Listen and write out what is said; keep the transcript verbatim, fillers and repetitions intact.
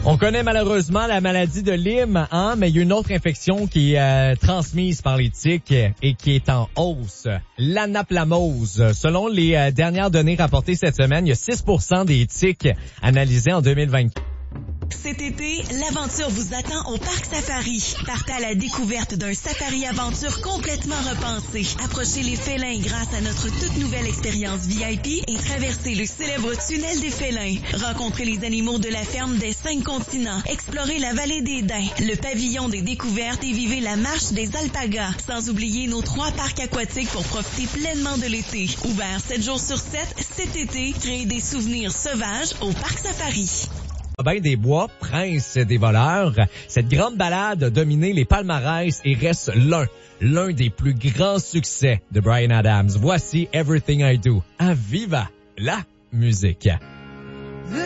On connaît malheureusement la maladie de Lyme, hein, mais il y a une autre infection qui est euh, transmise par les tiques et qui est en hausse, l'anaplamose. Selon les euh, dernières données rapportées cette semaine, il y a six pour cent des tiques analysées en deux mille vingt. Cet été, l'aventure vous attend au Parc Safari. Partez à la découverte d'un safari aventure complètement repensé. Approchez les félins grâce à notre toute nouvelle expérience V I P et traversez le célèbre tunnel des félins. Rencontrez les animaux de la ferme des cinq continents. Explorez la vallée des Daims, le pavillon des découvertes et vivez la marche des alpagas. Sans oublier nos trois parcs aquatiques pour profiter pleinement de l'été. Ouvert sept jours sur sept, cet été, créez des souvenirs sauvages au Parc Safari. Robin des Bois, prince des voleurs, cette grande balade a dominé les palmarès et reste l'un, l'un des plus grands succès de Bryan Adams. Voici Everything I Do. À viva la musique.